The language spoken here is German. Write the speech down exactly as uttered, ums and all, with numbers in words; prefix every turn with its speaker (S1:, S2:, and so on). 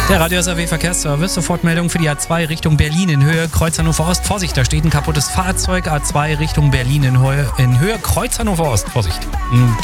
S1: Der Radio S R W Verkehrsservice, Sofortmeldung für die A zwei Richtung Berlin in Höhe Kreuz Hannover Ost. Vorsicht, da steht ein kaputtes Fahrzeug. A zwei Richtung Berlin in Höhe, in Höhe Kreuz Hannover Ost. Vorsicht.